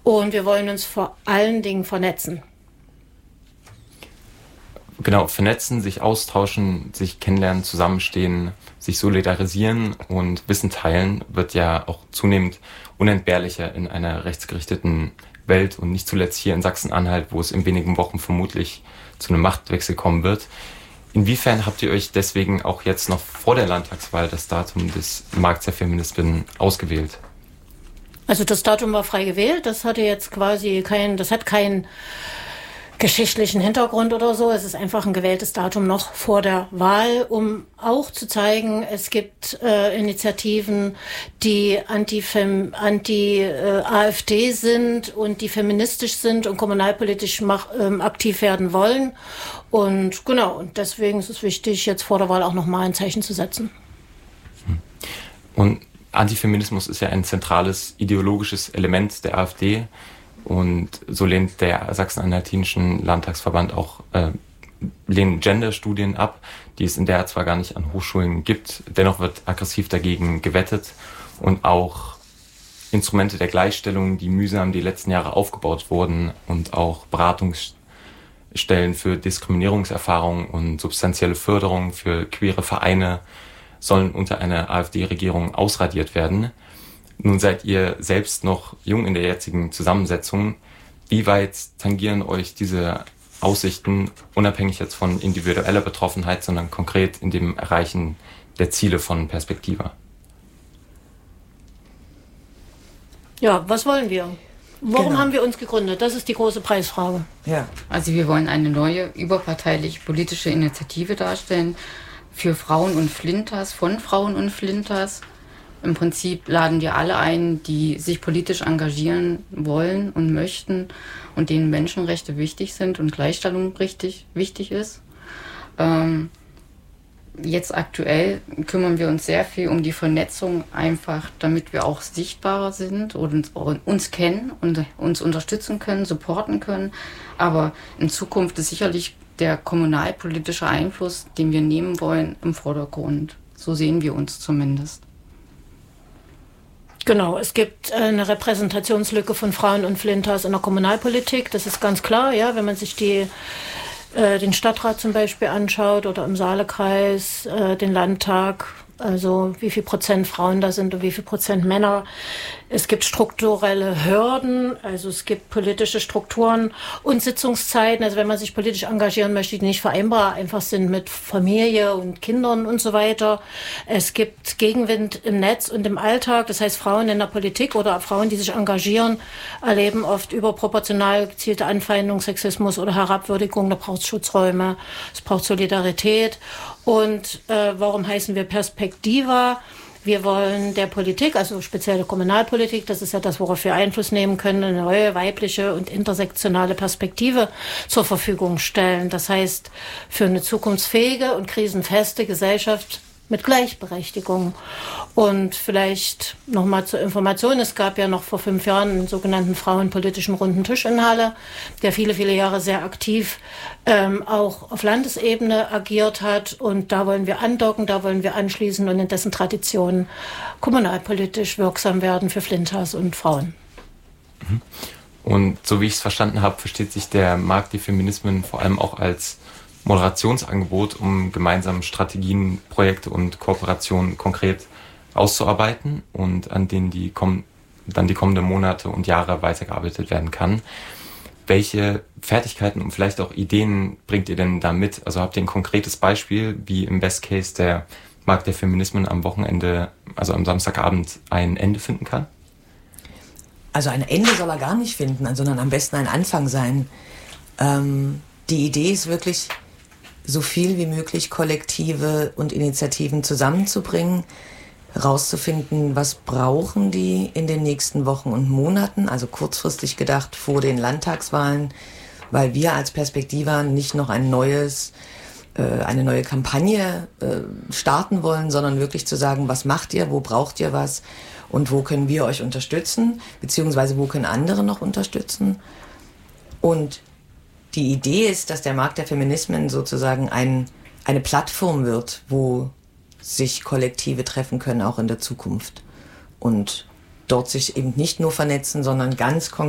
Und wir wollen uns vor allen Dingen vernetzen. Genau, vernetzen, sich austauschen, sich kennenlernen, zusammenstehen, sich solidarisieren und Wissen teilen wird ja auch zunehmend unentbehrlicher in einer rechtsgerichteten Welt und nicht zuletzt hier in Sachsen-Anhalt, wo es in wenigen Wochen vermutlich zu einem Machtwechsel kommen wird. Inwiefern habt ihr euch deswegen auch jetzt noch vor der Landtagswahl das Datum des Markts der Feministinnen ausgewählt? Also das Datum war frei gewählt, das hatte jetzt quasi keinen geschichtlichen Hintergrund oder so. Es ist einfach ein gewähltes Datum noch vor der Wahl, um auch zu zeigen, es gibt Initiativen, die anti-AfD sind und die feministisch sind und kommunalpolitisch aktiv werden wollen. Und genau, und deswegen ist es wichtig, jetzt vor der Wahl auch nochmal ein Zeichen zu setzen. Und Antifeminismus ist ja ein zentrales ideologisches Element der AfD. Und so lehnt der Sachsen-Anhaltinischen Landtagsverband auch Gender-Studien ab, die es in der zwar gar nicht an Hochschulen gibt. Dennoch wird aggressiv dagegen gewettet und auch Instrumente der Gleichstellung, die mühsam die letzten Jahre aufgebaut wurden und auch Beratungsstellen für Diskriminierungserfahrung und substanzielle Förderung für queere Vereine sollen unter einer AfD-Regierung ausradiert werden. Nun seid ihr selbst noch jung in der jetzigen Zusammensetzung. Wie weit tangieren euch diese Aussichten, unabhängig jetzt von individueller Betroffenheit, sondern konkret in dem Erreichen der Ziele von Perspektiva? Ja, was wollen wir? Warum haben wir uns gegründet? Das ist die große Preisfrage. Ja, also wir wollen eine neue überparteilich politische Initiative darstellen für Frauen und Flinters, von Frauen und Flinters. Im Prinzip laden wir alle ein, die sich politisch engagieren wollen und möchten und denen Menschenrechte wichtig sind und Gleichstellung richtig wichtig ist. Jetzt aktuell kümmern wir uns sehr viel um die Vernetzung, einfach damit wir auch sichtbarer sind und uns kennen und uns unterstützen können, supporten können. Aber in Zukunft ist sicherlich der kommunalpolitische Einfluss, den wir nehmen wollen, im Vordergrund. So sehen wir uns zumindest. Genau, es gibt eine Repräsentationslücke von Frauen und Flinters in der Kommunalpolitik, das ist ganz klar, ja, wenn man sich den Stadtrat zum Beispiel anschaut oder im Saalekreis, den Landtag, also wie viel Prozent Frauen da sind und wie viel Prozent Männer. Es gibt strukturelle Hürden, also es gibt politische Strukturen und Sitzungszeiten, also wenn man sich politisch engagieren möchte, die nicht vereinbar einfach sind mit Familie und Kindern und so weiter. Es gibt Gegenwind im Netz und im Alltag, das heißt Frauen in der Politik oder Frauen, die sich engagieren, erleben oft überproportional gezielte Anfeindung, Sexismus oder Herabwürdigung. Da braucht es Schutzräume, es braucht Solidarität. Und warum heißen wir Perspektiva? Wir wollen der Politik, also speziell der Kommunalpolitik, das ist ja das, worauf wir Einfluss nehmen können, eine neue weibliche und intersektionale Perspektive zur Verfügung stellen. Das heißt, für eine zukunftsfähige und krisenfeste Gesellschaft mit Gleichberechtigung. Und vielleicht nochmal zur Information, es gab ja noch vor 5 Jahren einen sogenannten Frauenpolitischen Runden Tisch in Halle, der viele, viele Jahre sehr aktiv auch auf Landesebene agiert hat. Und da wollen wir andocken, da wollen wir anschließen und in dessen Tradition kommunalpolitisch wirksam werden für Flinters und Frauen. Und so wie ich es verstanden habe, versteht sich der Markt die Feminismen vor allem auch als Moderationsangebot, um gemeinsam Strategien, Projekte und Kooperationen konkret auszuarbeiten und an denen dann die kommenden Monate und Jahre weitergearbeitet werden kann. Welche Fertigkeiten und vielleicht auch Ideen bringt ihr denn da mit? Also habt ihr ein konkretes Beispiel, wie im Best Case der Markt der Feminismen am Wochenende, also am Samstagabend, ein Ende finden kann? Also ein Ende soll er gar nicht finden, sondern am besten ein Anfang sein. Die Idee ist wirklich, so viel wie möglich Kollektive und Initiativen zusammenzubringen, herauszufinden, was brauchen die in den nächsten Wochen und Monaten, also kurzfristig gedacht vor den Landtagswahlen, weil wir als Perspektiva nicht noch eine neue Kampagne starten wollen, sondern wirklich zu sagen, was macht ihr, wo braucht ihr was und wo können wir euch unterstützen, beziehungsweise wo können andere noch unterstützen. Und die Idee ist, dass der Markt der Feminismen sozusagen eine Plattform wird, wo sich Kollektive treffen können, auch in der Zukunft. Und dort sich eben nicht nur vernetzen, sondern ganz konkret